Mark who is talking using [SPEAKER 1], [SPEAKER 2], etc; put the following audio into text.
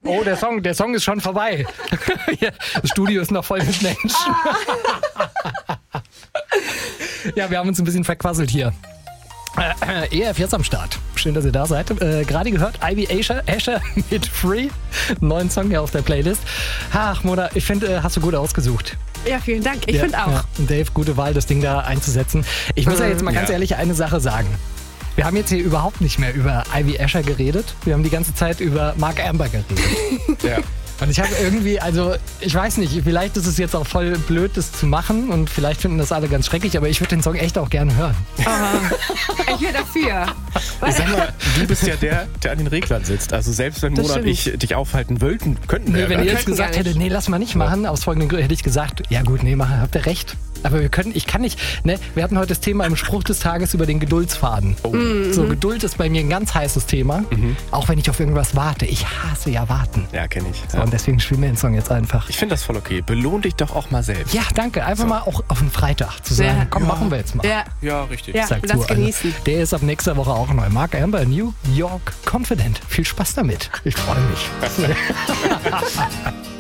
[SPEAKER 1] Oh, der Song ist schon vorbei. Das Studio ist noch voll mit Menschen. Ja, wir haben uns ein bisschen verquasselt hier. ERF jetzt am Start. Schön, dass ihr da seid. Gerade gehört, Ivy Asher mit Free. Neuen Song hier auf der Playlist. Ach, Mona, ich finde, hast du gut ausgesucht.
[SPEAKER 2] Ja, vielen Dank. Ich finde auch.
[SPEAKER 1] Ja. Dave, gute Wahl, das Ding da einzusetzen. Ich muss ja jetzt mal ganz ehrlich eine Sache sagen. Wir haben jetzt hier überhaupt nicht mehr über Ivy Asher geredet. Wir haben die ganze Zeit über Mark Amber geredet.
[SPEAKER 3] Ja.
[SPEAKER 1] Und ich habe irgendwie, also ich weiß nicht, vielleicht ist es jetzt auch voll blöd, das zu machen und vielleicht finden das alle ganz schrecklich, aber ich würde den Song echt auch gerne hören.
[SPEAKER 2] Ich wäre dafür.
[SPEAKER 3] Ich sag mal, du bist ja der an den Reglern sitzt. Also selbst wenn Mona und ich dich aufhalten könnten wir.
[SPEAKER 1] Wenn ihr jetzt
[SPEAKER 2] könnten
[SPEAKER 1] gesagt
[SPEAKER 2] gar nicht.
[SPEAKER 1] hättet, nee, lass mal nicht machen, aus folgendem Grund hätte ich gesagt, ja gut, nee, habt ihr recht. Aber ich kann nicht, ne? Wir hatten heute das Thema im Spruch des Tages über den Geduldsfaden. So, Geduld ist bei mir ein ganz heißes Thema, auch wenn ich auf irgendwas warte. Ich hasse ja warten.
[SPEAKER 3] Ja, kenne ich.
[SPEAKER 1] So, und deswegen spielen wir den Song jetzt einfach.
[SPEAKER 3] Ich finde das voll okay. Belohn dich doch auch mal selbst.
[SPEAKER 1] Ja, danke. Einfach mal auch auf einen Freitag zu sagen,
[SPEAKER 2] Ja.
[SPEAKER 1] komm, machen wir jetzt mal.
[SPEAKER 2] Ja,
[SPEAKER 3] Ja, richtig.
[SPEAKER 2] ja,
[SPEAKER 1] Sag
[SPEAKER 2] das
[SPEAKER 1] zu,
[SPEAKER 2] genießen.
[SPEAKER 1] Der ist ab nächster Woche auch neu. Mark Amber, New York Confident. Viel Spaß damit. Ich freue mich.